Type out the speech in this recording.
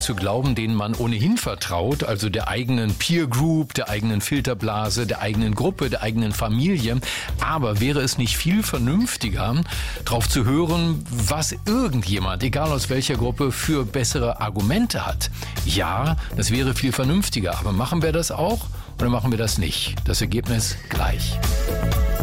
zu glauben, denen man ohnehin vertraut, also der eigenen Peer Group, der eigenen Filterblase, der eigenen Gruppe, der eigenen Familie. Aber wäre es nicht viel vernünftiger, darauf zu hören, was irgendjemand, egal aus welcher Gruppe, für bessere Argumente hat? Ja, das wäre viel vernünftiger. Aber machen wir das auch oder machen wir das nicht? Das Ergebnis gleich.